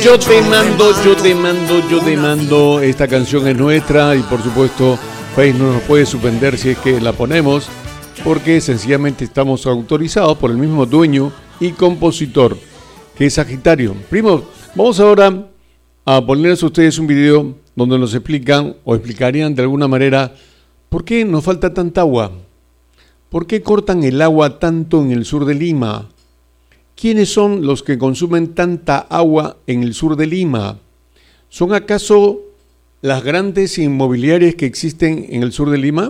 Yo te mando. Esta canción es nuestra y por supuesto Facebook no nos puede suspender si es que la ponemos, porque sencillamente estamos autorizados por el mismo dueño y compositor, que es Sagitario. Primo, vamos ahora a ponerles a ustedes un video donde nos explican o explicarían de alguna manera por qué nos falta tanta agua. ¿Por qué cortan el agua tanto en el sur de Lima? ¿Quiénes son los que consumen tanta agua en el sur de Lima? ¿Son acaso las grandes inmobiliarias que existen en el sur de Lima?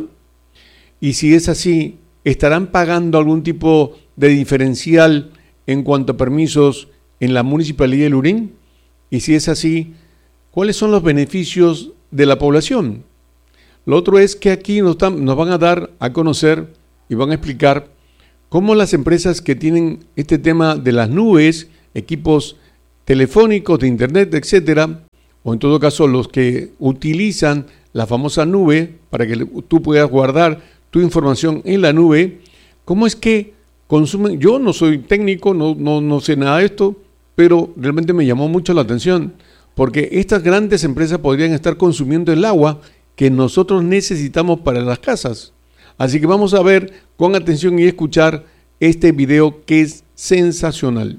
Y si es así, ¿estarán pagando algún tipo de diferencial en cuanto a permisos en la Municipalidad de Lurín? Y si es así, ¿cuáles son los beneficios de la población? Lo otro es que aquí nos van a dar a conocer y van a explicar cómo las empresas que tienen este tema de las nubes, equipos telefónicos, de internet, etcétera, o en todo caso los que utilizan la famosa nube para que tú puedas guardar tu información en la nube, cómo es que consumen. Yo no soy técnico, no sé nada de esto, pero realmente me llamó mucho la atención, porque estas grandes empresas podrían estar consumiendo el agua que nosotros necesitamos para las casas. Así que vamos a ver con atención y escuchar este video que es sensacional.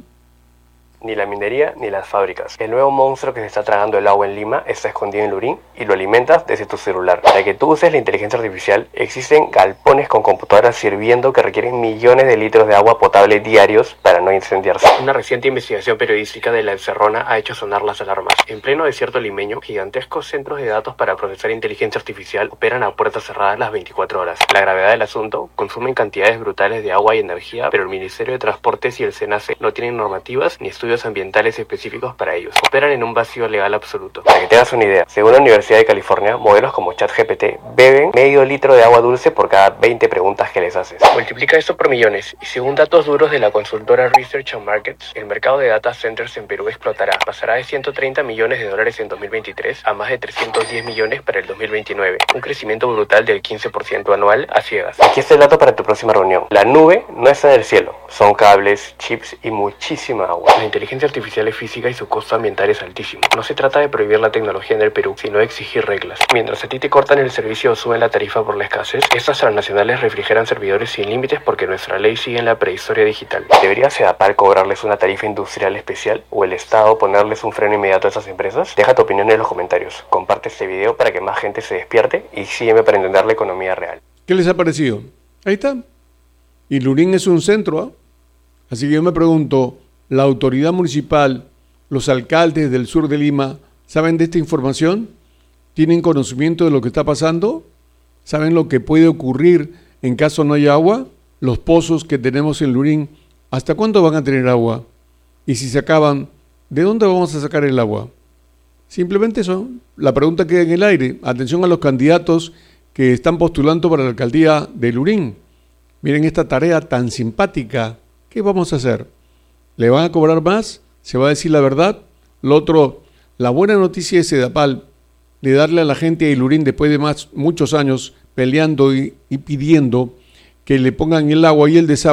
Ni la minería ni las fábricas. El nuevo monstruo que se está tragando el agua en Lima está escondido en Lurín y lo alimentas desde tu celular. Para que tú uses la inteligencia artificial, existen galpones con computadoras sirviendo que requieren millones de litros de agua potable diarios para no incendiarse. Una reciente investigación periodística de La Encerrona ha hecho sonar las alarmas. En pleno desierto limeño, gigantescos centros de datos para procesar inteligencia artificial operan a puertas cerradas las 24 horas. La gravedad del asunto: consumen cantidades brutales de agua y energía, pero el Ministerio de Transportes y el SENACE no tienen normativas ni estudios ambientales específicos para ellos. Operan en un vacío legal absoluto. Para que te hagas una idea, según la Universidad de California, modelos como ChatGPT beben medio litro de agua dulce por cada 20 preguntas que les haces. Multiplica esto por millones y según datos duros de la consultora Research and Markets, el mercado de data centers en Perú explotará. Pasará de $130 millones en 2023 a más de 310 millones para el 2029. Un crecimiento brutal del 15% anual a ciegas. Aquí está el dato para tu próxima reunión. La nube no está en el cielo. Son cables, chips y muchísima agua. La inteligencia artificial es física y su costo ambiental es altísimo. No se trata de prohibir la tecnología en el Perú, sino de exigir reglas. Mientras a ti te cortan el servicio o suben la tarifa por la escasez, estas transnacionales refrigeran servidores sin límites porque nuestra ley sigue en la prehistoria digital. ¿Debería Sedapal cobrarles una tarifa industrial especial o el Estado ponerles un freno inmediato a esas empresas? Deja tu opinión en los comentarios. Comparte este video para que más gente se despierte y sígueme para entender la economía real. ¿Qué les ha parecido? Ahí está. Y Lurín es un centro, ¿eh? Así que yo me pregunto, ¿la autoridad municipal, los alcaldes del sur de Lima, saben de esta información? ¿Tienen conocimiento de lo que está pasando? ¿Saben lo que puede ocurrir en caso no haya agua? Los pozos que tenemos en Lurín, ¿hasta cuándo van a tener agua? Y si se acaban, ¿de dónde vamos a sacar el agua? Simplemente eso. La pregunta queda en el aire. Atención a los candidatos que están postulando para la alcaldía de Lurín. Miren esta tarea tan simpática. ¿Qué vamos a hacer? ¿Le van a cobrar más? ¿Se va a decir la verdad? Lo otro, la buena noticia de Sedapal, de darle a la gente de Lurín, después de muchos años peleando y pidiendo que le pongan el agua y el desagüe,